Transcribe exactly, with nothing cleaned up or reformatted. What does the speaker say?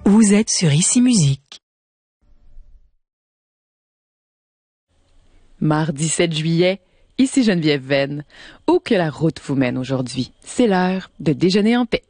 Vous êtes sur Ici Musique. Mardi sept juillet, ici Geneviève Venn. Où que la route vous mène aujourd'hui, c'est l'heure de déjeuner en paix.